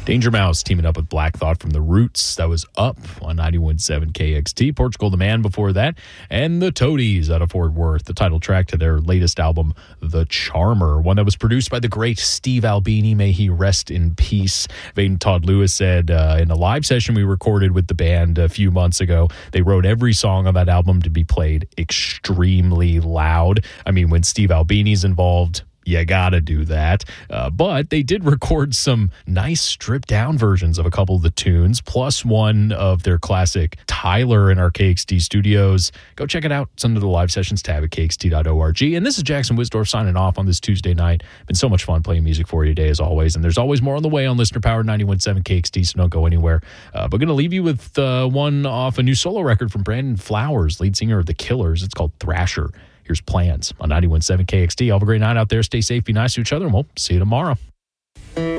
Danger Mouse teaming up with Black Thought from The Roots. That was Up on 91.7 KXT. Portugal the Man before that. And the Toadies out of Fort Worth, the title track to their latest album, The Charmer, one that was produced by the great Steve Albini. May he rest in peace. Vaden Todd Lewis said in a live session we recorded with the band a few months ago, they wrote every song on that album to be played extremely loud. I mean, when Steve Albini's involved, you gotta do that. But they did record some nice stripped down versions of a couple of the tunes, plus one of their classic Tyler in our KXT studios. Go check it out. It's under the live sessions tab at kxt.org. And this is Jackson Wisdorf signing off on this Tuesday night. Been so much fun playing music for you today as always. And there's always more on the way on Listener Power 91.7 KXT, so don't go anywhere. But going to leave you with one off a new solo record from Brandon Flowers, lead singer of The Killers. It's called Thrasher. Here's Plans on 91.7 KXT. Have a great night out there. Stay safe, be nice to each other, and we'll see you tomorrow.